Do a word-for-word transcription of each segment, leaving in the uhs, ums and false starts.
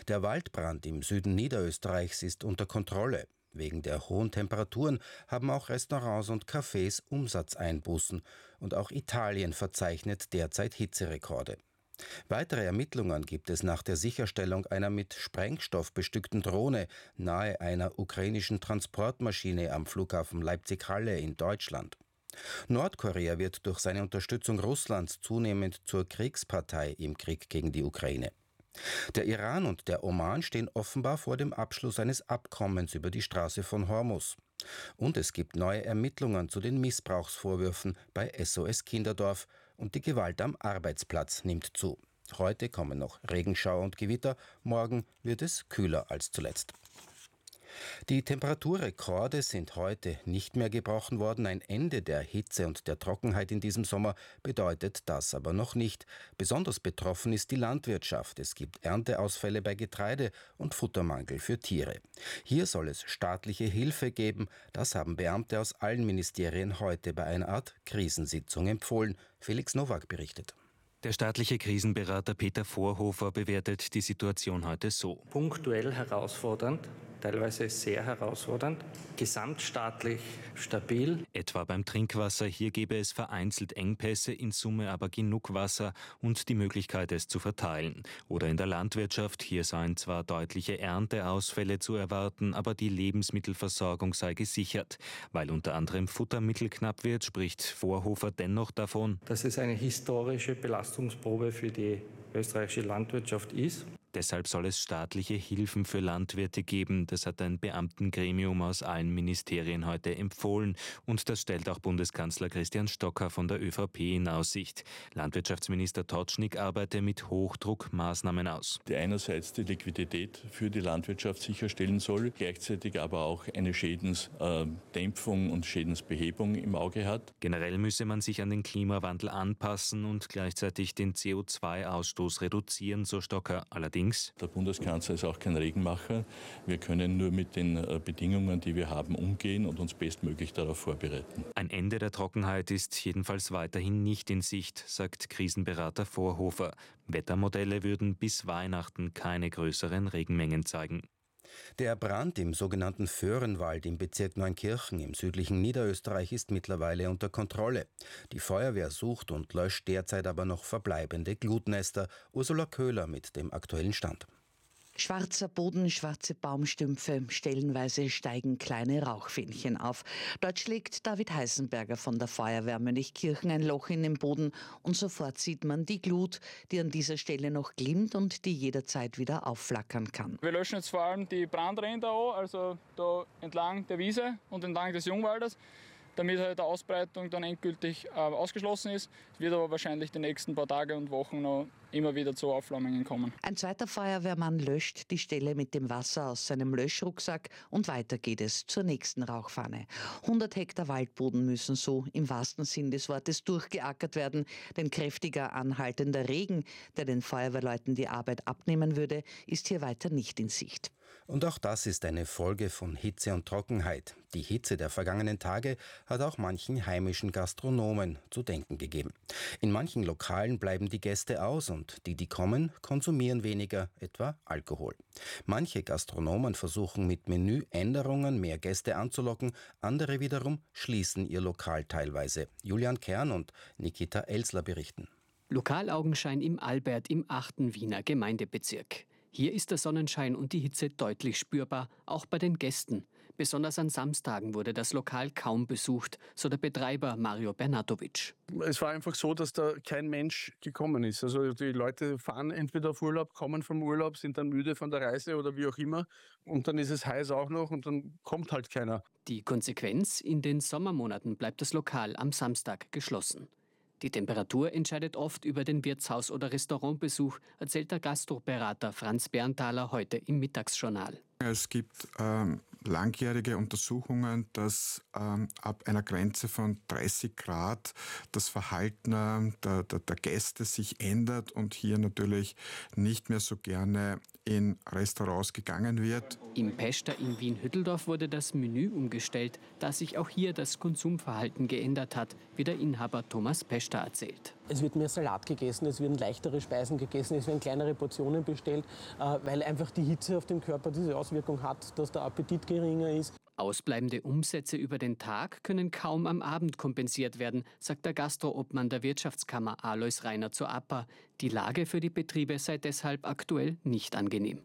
Der Waldbrand im Süden Niederösterreichs ist unter Kontrolle. Wegen der hohen Temperaturen haben auch Restaurants und Cafés Umsatzeinbußen. Und auch Italien verzeichnet derzeit Hitzerekorde. Weitere Ermittlungen gibt es nach der Sicherstellung einer mit Sprengstoff bestückten Drohne nahe einer ukrainischen Transportmaschine am Flughafen Leipzig-Halle in Deutschland. Nordkorea wird durch seine Unterstützung Russlands zunehmend zur Kriegspartei im Krieg gegen die Ukraine. Der Iran und der Oman stehen offenbar vor dem Abschluss eines Abkommens über die Straße von Hormuz. Und es gibt neue Ermittlungen zu den Missbrauchsvorwürfen bei S O S Kinderdorf und die Gewalt am Arbeitsplatz nimmt zu. Heute kommen noch Regenschauer und Gewitter, morgen wird es kühler als zuletzt. Die Temperaturrekorde sind heute nicht mehr gebrochen worden. Ein Ende der Hitze und der Trockenheit in diesem Sommer bedeutet das aber noch nicht. Besonders betroffen ist die Landwirtschaft. Es gibt Ernteausfälle bei Getreide und Futtermangel für Tiere. Hier soll es staatliche Hilfe geben. Das haben Beamte aus allen Ministerien heute bei einer Art Krisensitzung empfohlen. Felix Nowak berichtet. Der staatliche Krisenberater Peter Vorhofer bewertet die Situation heute so. Punktuell herausfordernd, teilweise sehr herausfordernd, gesamtstaatlich stabil. Etwa beim Trinkwasser, hier gäbe es vereinzelt Engpässe, in Summe aber genug Wasser und die Möglichkeit, es zu verteilen. Oder in der Landwirtschaft, hier seien zwar deutliche Ernteausfälle zu erwarten, aber die Lebensmittelversorgung sei gesichert. Weil unter anderem Futtermittel knapp wird, spricht Vorhofer dennoch davon, dass es eine historische Belastungsprobe für die österreichische Landwirtschaft ist. Deshalb soll es staatliche Hilfen für Landwirte geben. Das hat ein Beamtengremium aus allen Ministerien heute empfohlen. Und das stellt auch Bundeskanzler Christian Stocker von der ÖVP in Aussicht. Landwirtschaftsminister Totschnig arbeite mit Hochdruck Maßnahmen aus. Die einerseits die Liquidität für die Landwirtschaft sicherstellen soll, gleichzeitig aber auch eine Schädensdämpfung und Schädensbehebung im Auge hat. Generell müsse man sich an den Klimawandel anpassen und gleichzeitig den C O zwei Ausstoß reduzieren, so Stocker. Allerdings Der Bundeskanzler ist auch kein Regenmacher. Wir können nur mit den Bedingungen, die wir haben, umgehen und uns bestmöglich darauf vorbereiten. Ein Ende der Trockenheit ist jedenfalls weiterhin nicht in Sicht, sagt Krisenberater Vorhofer. Wettermodelle würden bis Weihnachten keine größeren Regenmengen zeigen. Der Brand im sogenannten Föhrenwald im Bezirk Neunkirchen im südlichen Niederösterreich ist mittlerweile unter Kontrolle. Die Feuerwehr sucht und löscht derzeit aber noch verbleibende Glutnester. Ursula Köhler mit dem aktuellen Stand. Schwarzer Boden, schwarze Baumstümpfe, stellenweise steigen kleine Rauchfähnchen auf. Dort schlägt David Heisenberger von der Feuerwehr Mönchkirchen ein Loch in den Boden und sofort sieht man die Glut, die an dieser Stelle noch glimmt und die jederzeit wieder aufflackern kann. Wir löschen jetzt vor allem die Brandränder an, also da entlang der Wiese und entlang des Jungwaldes, damit halt die Ausbreitung dann endgültig äh, ausgeschlossen ist. Es wird aber wahrscheinlich die nächsten paar Tage und Wochen noch immer wieder zu Aufflammungen kommen. Ein zweiter Feuerwehrmann löscht die Stelle mit dem Wasser aus seinem Löschrucksack und weiter geht es zur nächsten Rauchfahne. hundert Hektar Waldboden müssen so im wahrsten Sinn des Wortes durchgeackert werden, denn kräftiger anhaltender Regen, der den Feuerwehrleuten die Arbeit abnehmen würde, ist hier weiter nicht in Sicht. Und auch das ist eine Folge von Hitze und Trockenheit. Die Hitze der vergangenen Tage hat auch manchen heimischen Gastronomen zu denken gegeben. In manchen Lokalen bleiben die Gäste aus und die, die kommen, konsumieren weniger, etwa Alkohol. Manche Gastronomen versuchen mit Menüänderungen mehr Gäste anzulocken, andere wiederum schließen ihr Lokal teilweise. Julian Kern und Nikita Elsler berichten. Lokalaugenschein im Albert im achten Wiener Gemeindebezirk. Hier ist der Sonnenschein und die Hitze deutlich spürbar, auch bei den Gästen. Besonders an Samstagen wurde das Lokal kaum besucht, so der Betreiber Mario Bernatovic. Es war einfach so, dass da kein Mensch gekommen ist. Also die Leute fahren entweder auf Urlaub, kommen vom Urlaub, sind dann müde von der Reise oder wie auch immer. Und dann ist es heiß auch noch und dann kommt halt keiner. Die Konsequenz: In den Sommermonaten bleibt das Lokal am Samstag geschlossen. Die Temperatur entscheidet oft über den Wirtshaus- oder Restaurantbesuch, erzählt der Gastroberater Franz Bernthaler heute im Mittagsjournal. Es gibt ähm, langjährige Untersuchungen, dass ähm, ab einer Grenze von dreißig Grad das Verhalten äh, der, der, der Gäste sich ändert und hier natürlich nicht mehr so gerne in Restaurants gegangen wird. Im Pester in Wien-Hütteldorf wurde das Menü umgestellt, da sich auch hier das Konsumverhalten geändert hat, wie der Inhaber Thomas Pester erzählt. Es wird mehr Salat gegessen, es werden leichtere Speisen gegessen, es werden kleinere Portionen bestellt, weil einfach die Hitze auf dem Körper diese Auswirkung hat, dass der Appetit geringer ist. Ausbleibende Umsätze über den Tag können kaum am Abend kompensiert werden, sagt der Gastroobmann der Wirtschaftskammer Alois Reiner zur A P A. Die Lage für die Betriebe sei deshalb aktuell nicht angenehm.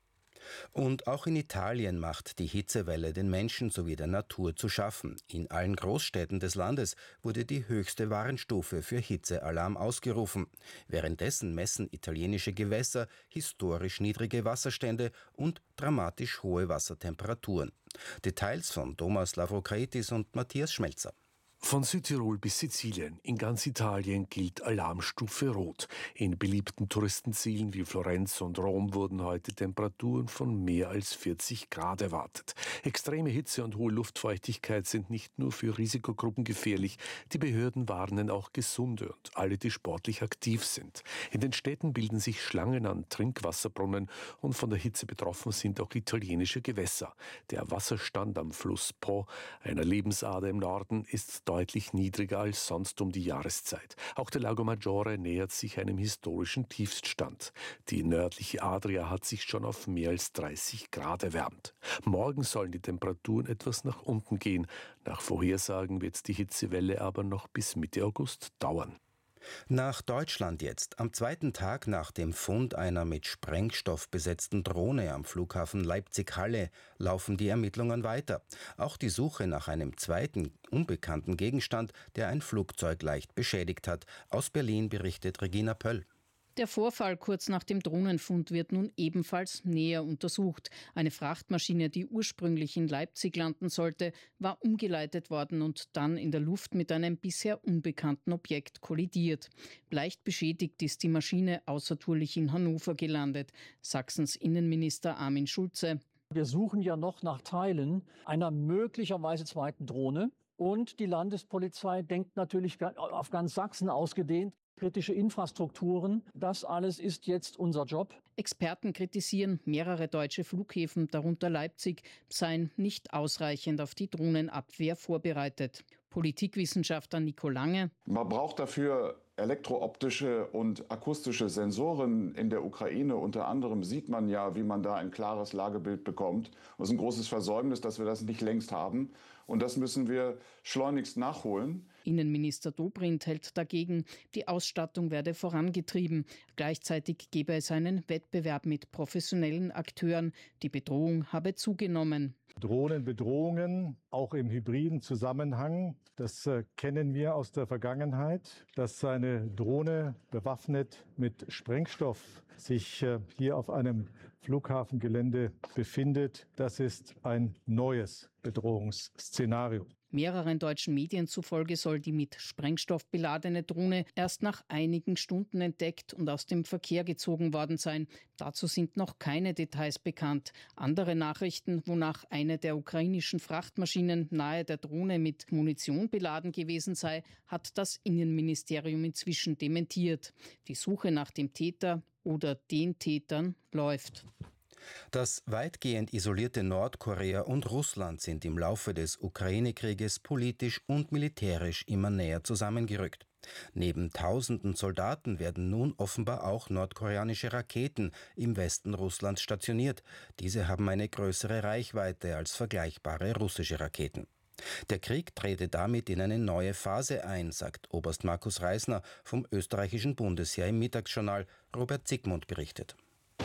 Und auch in Italien macht die Hitzewelle den Menschen sowie der Natur zu schaffen. In allen Großstädten des Landes wurde die höchste Warnstufe für Hitzealarm ausgerufen. Währenddessen messen italienische Gewässer historisch niedrige Wasserstände und dramatisch hohe Wassertemperaturen. Details von Thomas Lavrokaitis und Matthias Schmelzer. Von Südtirol bis Sizilien, in ganz Italien gilt Alarmstufe Rot. In beliebten Touristenzielen wie Florenz und Rom wurden heute Temperaturen von mehr als vierzig Grad erwartet. Extreme Hitze und hohe Luftfeuchtigkeit sind nicht nur für Risikogruppen gefährlich. Die Behörden warnen auch Gesunde und alle, die sportlich aktiv sind. In den Städten bilden sich Schlangen an Trinkwasserbrunnen und von der Hitze betroffen sind auch italienische Gewässer. Der Wasserstand am Fluss Po, einer Lebensader im Norden, ist deutlich niedriger als sonst um die Jahreszeit. Auch der Lago Maggiore nähert sich einem historischen Tiefststand. Die nördliche Adria hat sich schon auf mehr als dreißig Grad erwärmt. Morgen sollen die Temperaturen etwas nach unten gehen. Nach Vorhersagen wird die Hitzewelle aber noch bis Mitte August dauern. Nach Deutschland jetzt. Am zweiten Tag nach dem Fund einer mit Sprengstoff besetzten Drohne am Flughafen Leipzig-Halle laufen die Ermittlungen weiter. Auch die Suche nach einem zweiten unbekannten Gegenstand, der ein Flugzeug leicht beschädigt hat. Aus Berlin berichtet Regina Pöll. Der Vorfall kurz nach dem Drohnenfund wird nun ebenfalls näher untersucht. Eine Frachtmaschine, die ursprünglich in Leipzig landen sollte, war umgeleitet worden und dann in der Luft mit einem bisher unbekannten Objekt kollidiert. Leicht beschädigt ist die Maschine außertourlich in Hannover gelandet. Sachsens Innenminister Armin Schulze. Wir suchen ja noch nach Teilen einer möglicherweise zweiten Drohne. Und die Landespolizei denkt natürlich auf ganz Sachsen ausgedehnt. Kritische Infrastrukturen, das alles ist jetzt unser Job. Experten kritisieren, mehrere deutsche Flughäfen, darunter Leipzig, seien nicht ausreichend auf die Drohnenabwehr vorbereitet. Politikwissenschaftler Nico Lange. Man braucht dafür elektrooptische und akustische Sensoren in der Ukraine. Unter anderem sieht man ja, wie man da ein klares Lagebild bekommt. Und es ist ein großes Versäumnis, dass wir das nicht längst haben. Und das müssen wir schleunigst nachholen. Innenminister Dobrindt hält dagegen, die Ausstattung werde vorangetrieben. Gleichzeitig gebe es einen Wettbewerb mit professionellen Akteuren. Die Bedrohung habe zugenommen. Drohnenbedrohungen, auch im hybriden Zusammenhang, das äh, kennen wir aus der Vergangenheit. Dass eine Drohne bewaffnet mit Sprengstoff sich äh, hier auf einem Flughafengelände befindet, das ist ein neues Bedrohungsszenario. Mehreren deutschen Medien zufolge soll die mit Sprengstoff beladene Drohne erst nach einigen Stunden entdeckt und aus dem Verkehr gezogen worden sein. Dazu sind noch keine Details bekannt. Andere Nachrichten, wonach eine der ukrainischen Frachtmaschinen nahe der Drohne mit Munition beladen gewesen sei, hat das Innenministerium inzwischen dementiert. Die Suche nach dem Täter oder den Tätern läuft. Das weitgehend isolierte Nordkorea und Russland sind im Laufe des Ukraine-Krieges politisch und militärisch immer näher zusammengerückt. Neben tausenden Soldaten werden nun offenbar auch nordkoreanische Raketen im Westen Russlands stationiert. Diese haben eine größere Reichweite als vergleichbare russische Raketen. Der Krieg trete damit in eine neue Phase ein, sagt Oberst Markus Reisner vom österreichischen Bundesheer im Mittagsjournal. Robert Zygmunt berichtet.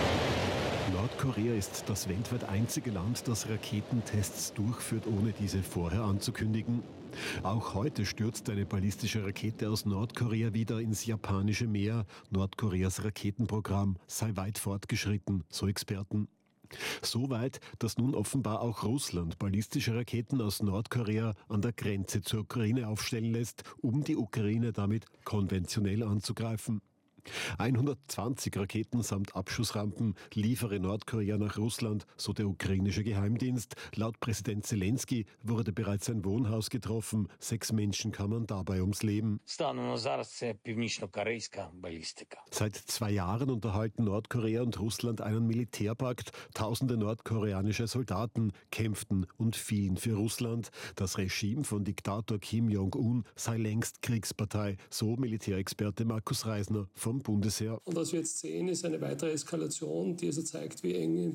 Nordkorea ist das weltweit einzige Land, das Raketentests durchführt, ohne diese vorher anzukündigen. Auch heute stürzt eine ballistische Rakete aus Nordkorea wieder ins japanische Meer. Nordkoreas Raketenprogramm sei weit fortgeschritten, so Experten. So weit, dass nun offenbar auch Russland ballistische Raketen aus Nordkorea an der Grenze zur Ukraine aufstellen lässt, um die Ukraine damit konventionell anzugreifen. hundertzwanzig Raketen samt Abschussrampen liefere Nordkorea nach Russland, so der ukrainische Geheimdienst. Laut Präsident Zelensky wurde bereits ein Wohnhaus getroffen. Sechs Menschen kamen dabei ums Leben. Seit zwei Jahren unterhalten Nordkorea und Russland einen Militärpakt. Tausende nordkoreanische Soldaten kämpften und fielen für Russland. Das Regime von Diktator Kim Jong-un sei längst Kriegspartei, so Militärexperte Markus Reisner vom Bundesheer. Und was wir jetzt sehen, ist eine weitere Eskalation, die also zeigt, wie eng